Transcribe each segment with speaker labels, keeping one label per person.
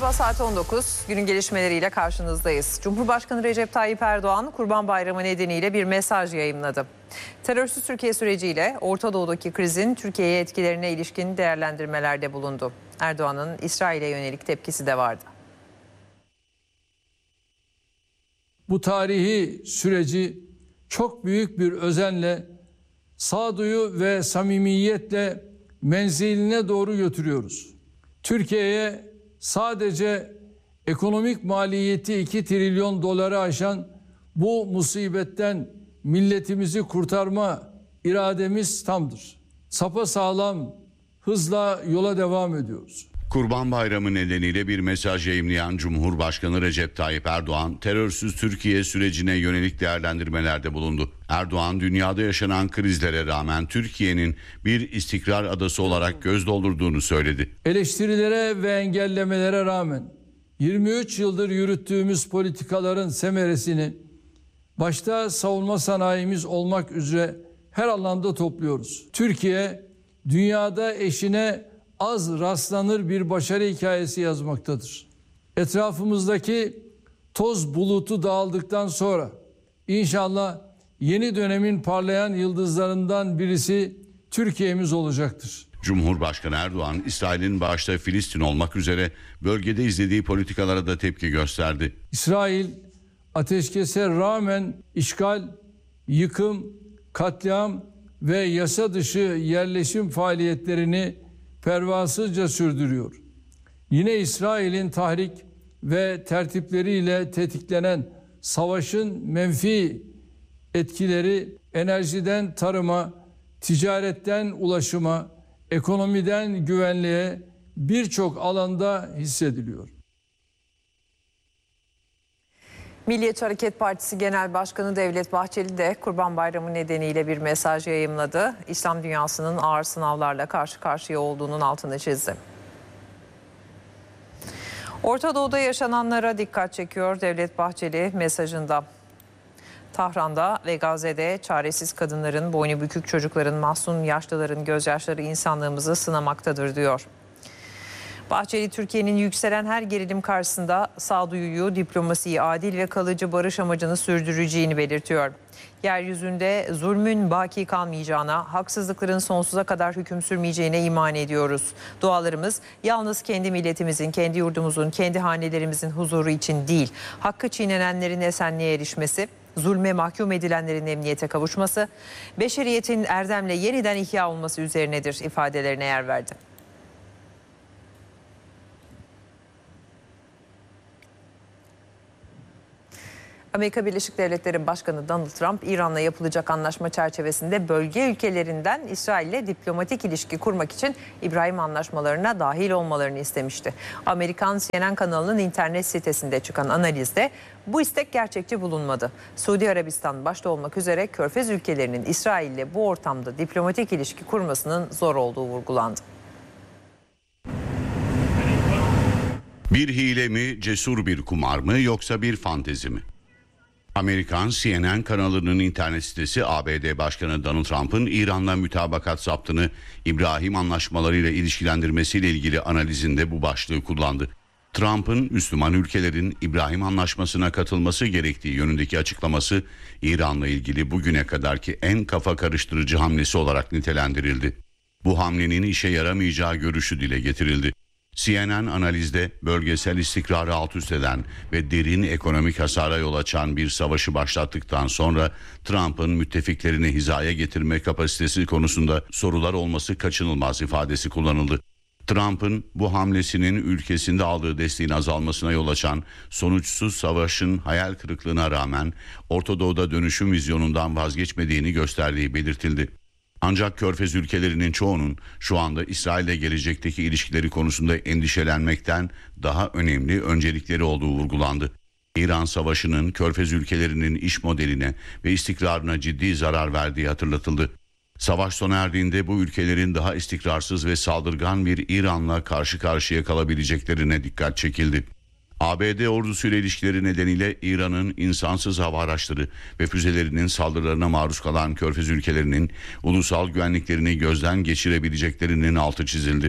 Speaker 1: Merhaba, saat 19. Günün gelişmeleriyle karşınızdayız. Cumhurbaşkanı Recep Tayyip Erdoğan Kurban Bayramı nedeniyle bir mesaj yayımladı. Terörsüz Türkiye süreciyle Orta Doğu'daki krizin Türkiye'ye etkilerine ilişkin değerlendirmelerde bulundu. Erdoğan'ın İsrail'e yönelik tepkisi de vardı.
Speaker 2: Bu tarihi süreci çok büyük bir özenle, sağduyu ve samimiyetle menziline doğru götürüyoruz. Türkiye'ye sadece ekonomik maliyeti 2 trilyon doları aşan bu musibetten milletimizi kurtarma irademiz tamdır. Sapasağlam hızla yola devam ediyoruz.
Speaker 3: Kurban Bayramı nedeniyle bir mesaj yayımlayan Cumhurbaşkanı Recep Tayyip Erdoğan, terörsüz Türkiye sürecine yönelik değerlendirmelerde bulundu. Erdoğan, dünyada yaşanan krizlere rağmen Türkiye'nin bir istikrar adası olarak göz doldurduğunu söyledi.
Speaker 2: Eleştirilere ve engellemelere rağmen 23 yıldır yürüttüğümüz politikaların semeresini başta savunma sanayimiz olmak üzere her alanda topluyoruz. Türkiye, dünyada eşine az rastlanır bir başarı hikayesi yazmaktadır. Etrafımızdaki toz bulutu dağıldıktan sonra inşallah yeni dönemin parlayan yıldızlarından birisi Türkiye'miz olacaktır.
Speaker 3: Cumhurbaşkanı Erdoğan, İsrail'in başta Filistin olmak üzere bölgede izlediği politikalara da tepki gösterdi.
Speaker 2: İsrail ateşkese rağmen işgal, yıkım, katliam ve yasa dışı yerleşim faaliyetlerini pervasızca sürdürüyor. Yine İsrail'in tahrik ve tertipleriyle tetiklenen savaşın menfi etkileri enerjiden tarıma, ticaretten ulaşıma, ekonomiden güvenliğe birçok alanda hissediliyor.
Speaker 1: Milliyetçi Hareket Partisi Genel Başkanı Devlet Bahçeli de Kurban Bayramı nedeniyle bir mesaj yayımladı. İslam dünyasının ağır sınavlarla karşı karşıya olduğunun altını çizdi. Orta Doğu'da yaşananlara dikkat çekiyor Devlet Bahçeli mesajında. Tahran'da ve Gazze'de çaresiz kadınların, boynu bükük çocukların, mahzun yaşlıların gözyaşları insanlığımızı sınamaktadır diyor. Bahçeli, Türkiye'nin yükselen her gerilim karşısında sağduyuyu, diplomasiyi, adil ve kalıcı barış amacını sürdüreceğini belirtiyor. Yeryüzünde zulmün baki kalmayacağına, haksızlıkların sonsuza kadar hüküm sürmeyeceğine iman ediyoruz. Dualarımız yalnız kendi milletimizin, kendi yurdumuzun, kendi hanelerimizin huzuru için değil, hakkı çiğnenenlerin esenliğe erişmesi, zulme mahkum edilenlerin emniyete kavuşması, beşeriyetin erdemle yeniden ihya olması üzerinedir ifadelerine yer verdi. Amerika Birleşik Devletleri Başkanı Donald Trump, İran'la yapılacak anlaşma çerçevesinde bölge ülkelerinden İsrail'le diplomatik ilişki kurmak için İbrahim anlaşmalarına dahil olmalarını istemişti. Amerikan CNN kanalının internet sitesinde çıkan analizde bu istek gerçekçi bulunmadı. Suudi Arabistan başta olmak üzere Körfez ülkelerinin İsrail'le bu ortamda diplomatik ilişki kurmasının zor olduğu vurgulandı.
Speaker 3: Bir hile mi, cesur bir kumar mı, yoksa bir fantezi mi? Amerikan CNN kanalının internet sitesi ABD Başkanı Donald Trump'ın İran'la mütabakat zaptını İbrahim anlaşmalarıyla ilişkilendirmesiyle ilgili analizinde bu başlığı kullandı. Trump'ın Müslüman ülkelerin İbrahim anlaşmasına katılması gerektiği yönündeki açıklaması İran'la ilgili bugüne kadarki en kafa karıştırıcı hamlesi olarak nitelendirildi. Bu hamlenin işe yaramayacağı görüşü dile getirildi. CNN analizde bölgesel istikrarı alt üst eden ve derin ekonomik hasara yol açan bir savaşı başlattıktan sonra Trump'ın müttefiklerini hizaya getirme kapasitesi konusunda sorular olması kaçınılmaz ifadesi kullanıldı. Trump'ın bu hamlesinin ülkesinde aldığı desteğin azalmasına yol açan sonuçsuz savaşın hayal kırıklığına rağmen Orta Doğu'da dönüşüm vizyonundan vazgeçmediğini gösterdiği belirtildi. Ancak Körfez ülkelerinin çoğunun şu anda İsrail'le gelecekteki ilişkileri konusunda endişelenmekten daha önemli öncelikleri olduğu vurgulandı. İran Savaşı'nın Körfez ülkelerinin iş modeline ve istikrarına ciddi zarar verdiği hatırlatıldı. Savaş sona erdiğinde bu ülkelerin daha istikrarsız ve saldırgan bir İran'la karşı karşıya kalabileceklerine dikkat çekildi. ABD ordusuyla ilişkileri nedeniyle İran'ın insansız hava araçları ve füzelerinin saldırılarına maruz kalan Körfez ülkelerinin ulusal güvenliklerini gözden geçirebileceklerinin altı çizildi.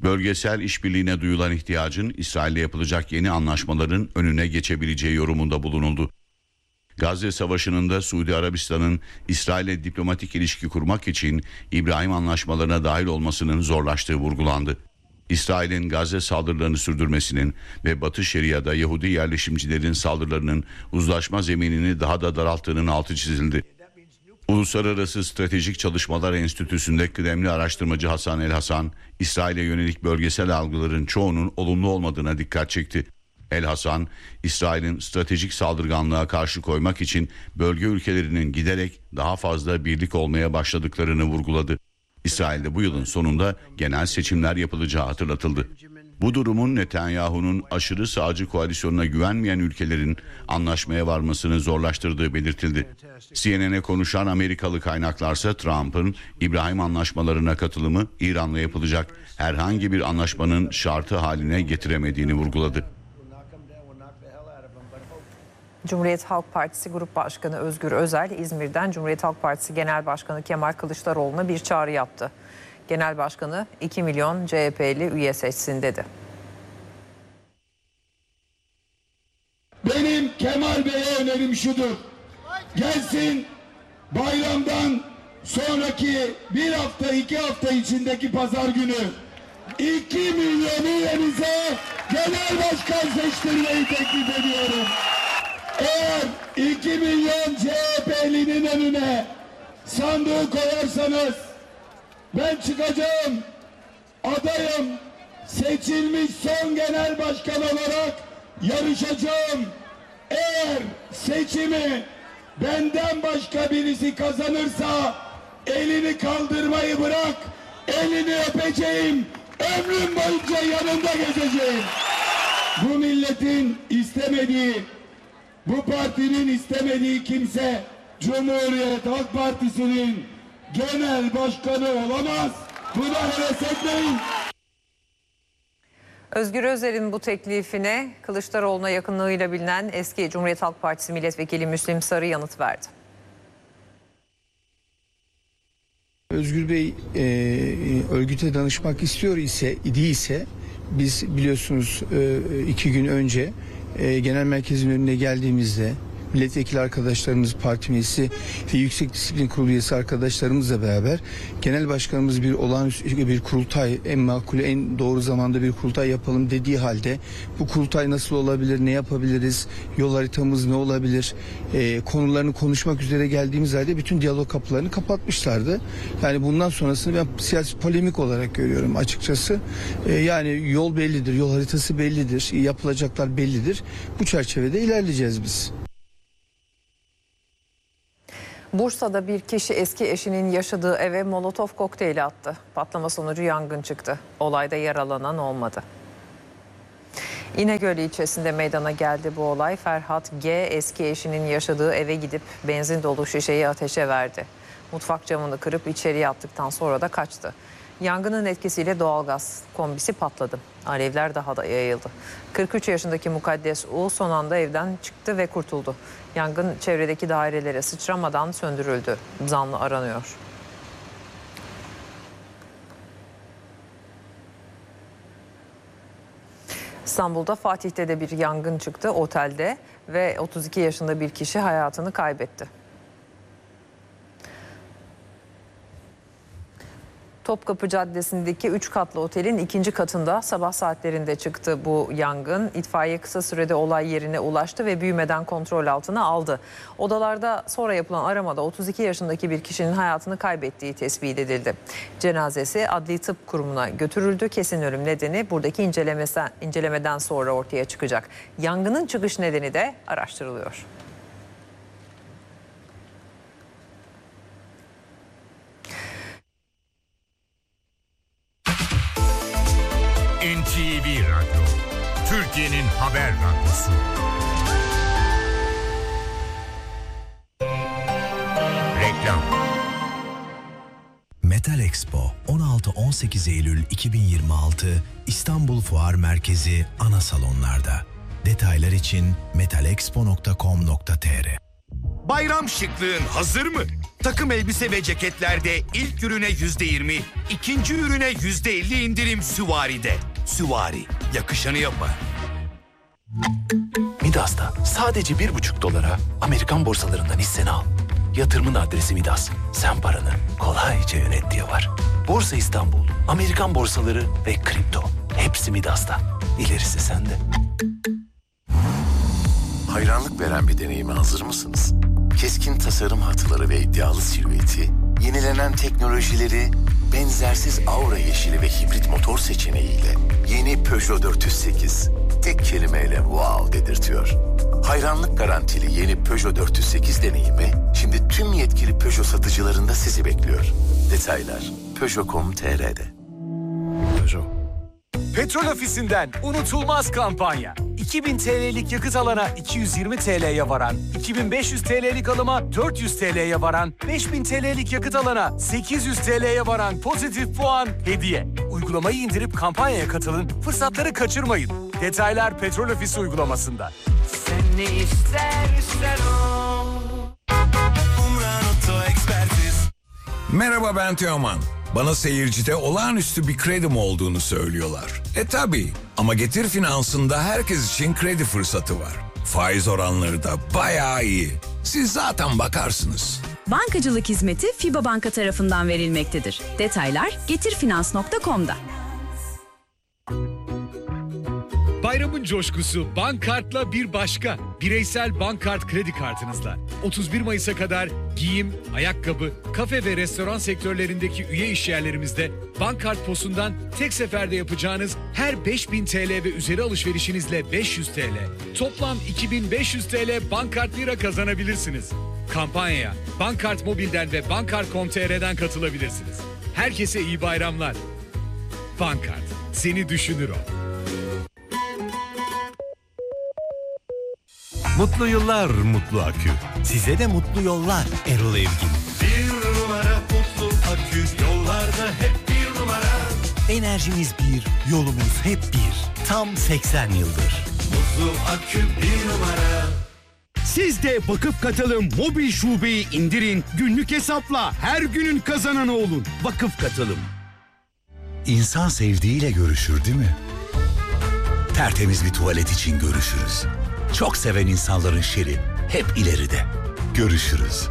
Speaker 3: Bölgesel işbirliğine duyulan ihtiyacın İsrail'le yapılacak yeni anlaşmaların önüne geçebileceği yorumunda bulunuldu. Gazze Savaşı'nın da Suudi Arabistan'ın İsrail'le diplomatik ilişki kurmak için İbrahim anlaşmalarına dahil olmasının zorlaştığı vurgulandı. İsrail'in Gazze saldırılarını sürdürmesinin ve Batı Şeria'da Yahudi yerleşimcilerin saldırılarının uzlaşma zeminini daha da daralttığının altı çizildi. Uluslararası Stratejik Çalışmalar Enstitüsü'nde kıdemli araştırmacı Hasan El Hasan, İsrail'e yönelik bölgesel algıların çoğunun olumlu olmadığına dikkat çekti. El Hasan, İsrail'in stratejik saldırganlığa karşı koymak için bölge ülkelerinin giderek daha fazla birlik olmaya başladıklarını vurguladı. İsrail'de bu yılın sonunda genel seçimler yapılacağı hatırlatıldı. Bu durumun Netanyahu'nun aşırı sağcı koalisyonuna güvenmeyen ülkelerin anlaşmaya varmasını zorlaştırdığı belirtildi. CNN'e konuşan Amerikalı kaynaklarsa Trump'ın İbrahim anlaşmalarına katılımı İran'la yapılacak herhangi bir anlaşmanın şartı haline getiremediğini vurguladı.
Speaker 1: Cumhuriyet Halk Partisi Grup Başkanı Özgür Özel, İzmir'den Cumhuriyet Halk Partisi Genel Başkanı Kemal Kılıçdaroğlu'na bir çağrı yaptı. Genel Başkanı 2 milyon CHP'li üye seçsin dedi.
Speaker 4: Benim Kemal Bey'e önerim şudur. Gelsin, bayramdan sonraki bir hafta 2 hafta içindeki pazar günü 2 milyon üyemize genel başkan seçtirmeyi teklif ediyorum. Eğer 2 milyon CHP'linin önüne sandığı koyarsanız ben çıkacağım, adayım, seçilmiş son genel başkan olarak yarışacağım. Eğer seçimi benden başka birisi kazanırsa elini kaldırmayı bırak, elini öpeceğim, ömrüm boyunca yanında gezeceğim. Bu milletin istemediği, bu partinin istemediği kimse Cumhuriyet Halk Partisi'nin genel başkanı olamaz. Buna heves etmeyin.
Speaker 1: Özgür Özel'in bu teklifine Kılıçdaroğlu'na yakınlığıyla bilinen eski Cumhuriyet Halk Partisi Milletvekili Müslim Sarı yanıt verdi.
Speaker 5: Özgür Bey örgüte danışmak idiyse biz biliyorsunuz 2 gün önce genel merkezin önüne geldiğimizde milletvekili arkadaşlarımız, parti meclisi ve Yüksek Disiplin Kurulu üyesi arkadaşlarımızla beraber genel başkanımız bir olağanüstü bir kurultay, en makul, en doğru zamanda bir kurultay yapalım dediği halde bu kurultay nasıl olabilir, ne yapabiliriz, yol haritamız ne olabilir konularını konuşmak üzere geldiğimiz halde bütün diyalog kapılarını kapatmışlardı. Yani bundan sonrasını ben siyasi polemik olarak görüyorum açıkçası. Yani yol bellidir, yol haritası bellidir, yapılacaklar bellidir. Bu çerçevede ilerleyeceğiz biz.
Speaker 1: Bursa'da bir kişi eski eşinin yaşadığı eve molotof kokteyli attı. Patlama sonucu yangın çıktı. Olayda yaralanan olmadı. İnegöl ilçesinde meydana geldi bu olay. Ferhat G. eski eşinin yaşadığı eve gidip benzin dolu şişeyi ateşe verdi. Mutfak camını kırıp içeriye attıktan sonra da kaçtı. Yangının etkisiyle doğalgaz kombisi patladı. Alevler daha da yayıldı. 43 yaşındaki Mukaddes U son anda evden çıktı ve kurtuldu. Yangın çevredeki dairelere sıçramadan söndürüldü. Zanlı aranıyor. İstanbul'da Fatih'te de bir yangın çıktı otelde ve 32 yaşında bir kişi hayatını kaybetti. Topkapı Caddesi'ndeki 3 katlı otelin 2. katında sabah saatlerinde çıktı bu yangın. İtfaiye kısa sürede olay yerine ulaştı ve büyümeden kontrol altına aldı. Odalarda sonra yapılan aramada 32 yaşındaki bir kişinin hayatını kaybettiği tespit edildi. Cenazesi Adli Tıp Kurumu'na götürüldü. Kesin ölüm nedeni buradaki incelemeden sonra ortaya çıkacak. Yangının çıkış nedeni de araştırılıyor.
Speaker 6: NTV Radyo, Türkiye'nin haber radyosu. Reklam.
Speaker 7: Metal Expo 16-18 Eylül 2026 İstanbul Fuar Merkezi ana salonlarda. Detaylar için metalexpo.com.tr.
Speaker 6: Bayram şıklığın hazır mı?
Speaker 8: Takım elbise ve ceketlerde ilk ürüne %20, ikinci ürüne %50 indirim Süvari'de. Süvari, yakışanı yapar.
Speaker 7: Midas'ta sadece $1,5 Amerikan borsalarından hisseni al. Yatırımın adresi Midas. Sen paranı kolayca yönet diye var. Borsa İstanbul, Amerikan borsaları ve kripto. Hepsi Midas'ta. İlerisi sende.
Speaker 9: Hayranlık veren bir deneyime hazır mısınız? Keskin tasarım hatları ve iddialı silüeti, yenilenen teknolojileri, benzersiz aura yeşili ve hibrit motor seçeneğiyle yeni Peugeot 408 tek kelimeyle wow dedirtiyor. Hayranlık garantili yeni Peugeot 408 deneyimi şimdi tüm yetkili Peugeot satıcılarında sizi bekliyor. Detaylar Peugeot.com.tr'de.
Speaker 7: Peugeot.
Speaker 8: Petrol Ofisi'nden unutulmaz kampanya. 2000 TL'lik yakıt alana 220 TL'ye varan, 2500 TL'lik alıma 400 TL'ye varan, 5000 TL'lik yakıt alana 800 TL'ye varan pozitif puan hediye. Uygulamayı indirip kampanyaya katılın, fırsatları kaçırmayın. Detaylar Petrol Ofisi uygulamasında.
Speaker 10: Sen ne istersen o. Umran Oto Ekspertiz.
Speaker 11: Merhaba, ben Teoman. Bana seyircide olağanüstü bir kredim olduğunu söylüyorlar. Tabii, ama Getir Finans'ında herkes için kredi fırsatı var. Faiz oranları da bayağı iyi. Siz zaten bakarsınız.
Speaker 12: Bankacılık hizmeti FİBA Banka tarafından verilmektedir. Detaylar getirfinans.com'da.
Speaker 13: Bayramın coşkusu Bankkart'la bir başka. Bireysel Bankkart kredi kartınızla 31 Mayıs'a kadar giyim, ayakkabı, kafe ve restoran sektörlerindeki üye işyerlerimizde Bankkart POS'undan tek seferde yapacağınız her 5000 TL ve üzeri alışverişinizle 500 TL, toplam 2500 TL Bankkart lira kazanabilirsiniz. Kampanyaya Bankkart Mobil'den ve Bankkart.com.tr'den katılabilirsiniz. Herkese iyi bayramlar. Bankkart, seni düşünür o.
Speaker 14: Mutlu yıllar Mutlu Akü. Size de mutlu yollar Erol Evgin.
Speaker 10: Bir numara Mutlu Akü, yollarda hep bir numara.
Speaker 14: Enerjimiz bir, yolumuz hep bir. Tam 80 yıldır.
Speaker 10: Mutlu Akü bir numara.
Speaker 8: Siz de Vakıf Katılım mobil şubeyi indirin, günlük hesapla her günün kazananı olun. Vakıf Katılım.
Speaker 15: İnsan sevdiğiyle görüşür değil mi? Tertemiz bir tuvalet için görüşürüz. Çok seven insanların şeri hep ileride. Görüşürüz.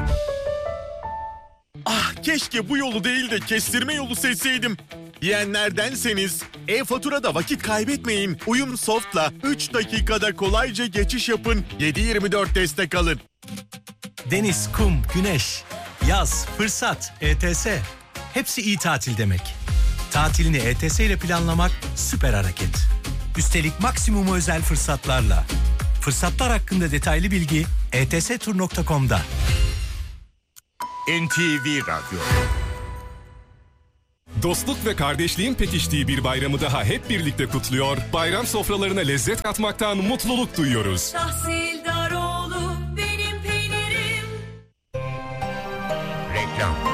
Speaker 16: Ah, keşke bu yolu değil de kestirme yolu seçseydim diyenlerdenseniz e-faturada vakit kaybetmeyin. Uyum Soft'la 3 dakikada kolayca geçiş yapın. 7/24 destek alın.
Speaker 14: Deniz, kum, güneş, yaz, fırsat, ETS. Hepsi iyi tatil demek. Tatilini ETS ile planlamak süper hareket. Üstelik maksimum özel fırsatlarla. Fırsatlar hakkında detaylı bilgi etstur.com'da.
Speaker 6: NTV Radyo.
Speaker 17: Dostluk ve kardeşliğin pekiştiği bir bayramı daha hep birlikte kutluyor. Bayram sofralarına lezzet katmaktan mutluluk duyuyoruz.
Speaker 10: Tahsildaroğlu benim peynirim.
Speaker 6: Reklam.